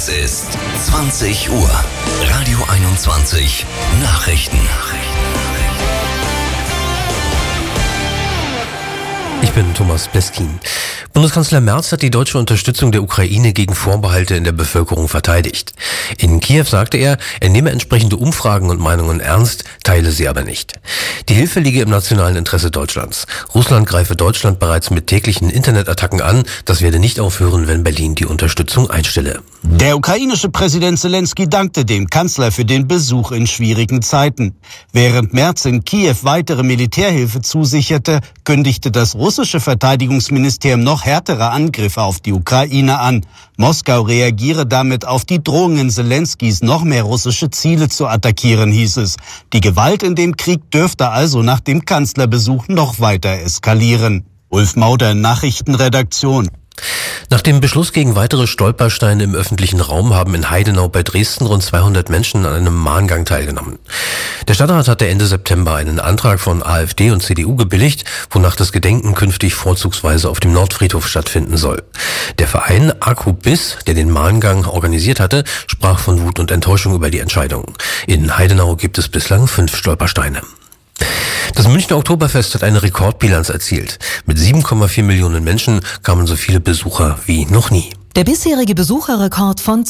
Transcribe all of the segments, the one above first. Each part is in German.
Es ist 20 Uhr. Radio 21 Nachrichten. Ich bin Thomas Bleskin. Bundeskanzler Merz hat die deutsche Unterstützung der Ukraine gegen Vorbehalte in der Bevölkerung verteidigt. In Kiew sagte er nehme entsprechende Umfragen und Meinungen ernst, teile sie aber nicht. Die Hilfe liege im nationalen Interesse Deutschlands. Russland greife Deutschland bereits mit täglichen Internetattacken an. Das werde nicht aufhören, wenn Berlin die Unterstützung einstelle. Der ukrainische Präsident Zelensky dankte dem Kanzler für den Besuch in schwierigen Zeiten. Während Merz in Kiew weitere Militärhilfe zusicherte, kündigte das russische Verteidigungsministerium noch härtere Angriffe auf die Ukraine an. Moskau reagiere damit auf die Drohungen Zelenskys, noch mehr russische Ziele zu attackieren, hieß es. Die Gewalt in dem Krieg dürfte also nach dem Kanzlerbesuch noch weiter eskalieren. Ulf Mauder, Nachrichtenredaktion. Nach dem Beschluss gegen weitere Stolpersteine im öffentlichen Raum haben in Heidenau bei Dresden rund 200 Menschen an einem Mahngang teilgenommen. Der Stadtrat hatte Ende September einen Antrag von AfD und CDU gebilligt, wonach das Gedenken künftig vorzugsweise auf dem Nordfriedhof stattfinden soll. Der Verein Akubis, der den Mahngang organisiert hatte, sprach von Wut und Enttäuschung über die Entscheidung. In Heidenau gibt es bislang 5 Stolpersteine. Das Münchner Oktoberfest hat eine Rekordbilanz erzielt. Mit 7,4 Millionen Menschen kamen so viele Besucher wie noch nie. Der bisherige Besucherrekord von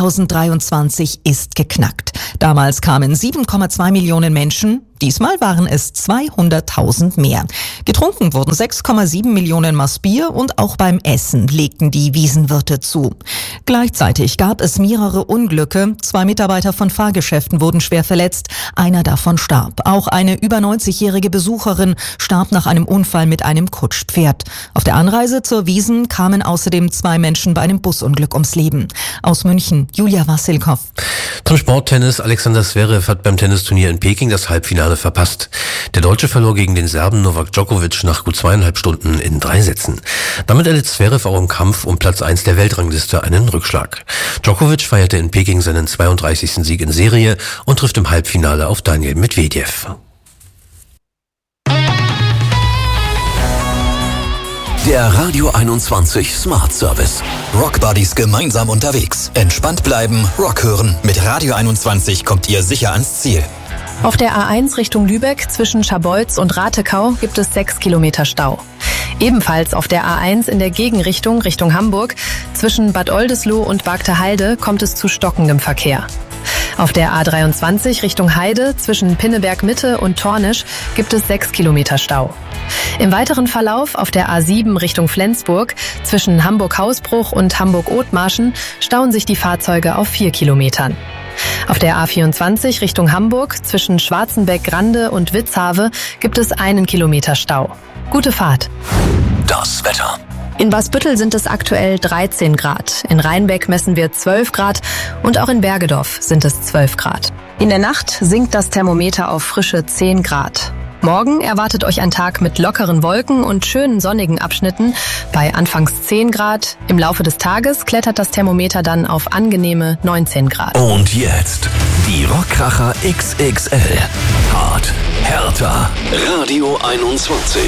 2023 ist geknackt. Damals kamen 7,2 Millionen Menschen. Diesmal waren es 200.000 mehr. Getrunken wurden 6,7 Millionen Maß Bier und auch beim Essen legten die Wiesenwirte zu. Gleichzeitig gab es mehrere Unglücke. 2 Mitarbeiter von Fahrgeschäften wurden schwer verletzt. Einer davon starb. Auch eine über 90-jährige Besucherin starb nach einem Unfall mit einem Kutschpferd. Auf der Anreise zur Wiesn kamen außerdem 2 Menschen bei einem Busunglück ums Leben. Aus München, Julia Wassilkow. Zum Sporttennis. Alexander Zverev hat beim Tennisturnier in Peking das Halbfinale verpasst. Der Deutsche verlor gegen den Serben Novak Djokovic nach gut 2,5 Stunden in 3 Sätzen. Damit erlitt Zverev auch im Kampf um Platz 1 der Weltrangliste einen Rückschlag. Djokovic feierte in Peking seinen 32. Sieg in Serie und trifft im Halbfinale auf Daniil Medvedev. Der Radio 21 Smart Service. Rock Buddies gemeinsam unterwegs. Entspannt bleiben, Rock hören. Mit Radio 21 kommt ihr sicher ans Ziel. Auf der A1 Richtung Lübeck zwischen Scharbeutz und Ratekau gibt es 6 Kilometer Stau. Ebenfalls auf der A1 in der Gegenrichtung Richtung Hamburg zwischen Bad Oldesloe und Bagteheide kommt es zu stockendem Verkehr. Auf der A23 Richtung Heide zwischen Pinneberg Mitte und Tornisch gibt es 6 Kilometer Stau. Im weiteren Verlauf auf der A7 Richtung Flensburg zwischen Hamburg-Hausbruch und Hamburg-Othmarschen stauen sich die Fahrzeuge auf 4 Kilometern. Auf der A24 Richtung Hamburg zwischen Schwarzenbeck-Grande und Witzhave gibt es 1 Kilometer Stau. Gute Fahrt. Das Wetter. In Wasbüttel sind es aktuell 13 Grad. In Rheinbeck messen wir 12 Grad und auch in Bergedorf sind es 12 Grad. In der Nacht sinkt das Thermometer auf frische 10 Grad. Morgen erwartet euch ein Tag mit lockeren Wolken und schönen sonnigen Abschnitten bei anfangs 10 Grad. Im Laufe des Tages klettert das Thermometer dann auf angenehme 19 Grad. Und jetzt die Rockkracher XXL. Hart, härter, Radio 21.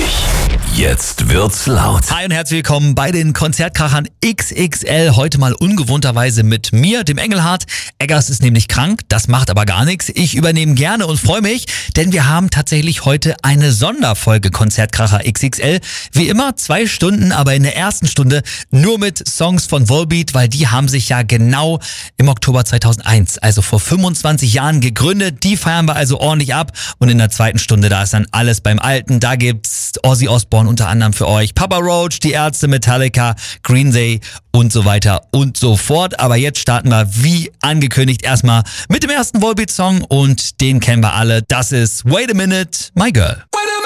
Jetzt wird's laut. Hi und herzlich willkommen bei den Konzertkrachern XXL. Heute mal ungewohnterweise mit mir, dem Engelhardt. Eggers ist nämlich krank, das macht aber gar nichts. Ich übernehme gerne und freue mich, denn wir haben tatsächlich heute eine Sonderfolge Konzertkracher XXL. Wie immer 2 Stunden, aber in der ersten Stunde nur mit Songs von Volbeat, weil die haben sich ja genau im Oktober 2001, also vor 25 Jahren gegründet. Die feiern wir also ordentlich ab und in der zweiten Stunde, da ist dann alles beim Alten. Da gibt's Ozzy Osbourne unter anderem für euch, Papa Roach, die Ärzte, Metallica, Green Day und so weiter und so fort. Aber jetzt starten wir wie angekündigt erstmal mit dem ersten Volbeat-Song und den kennen wir alle. Das ist Wait a Minute, My Girl.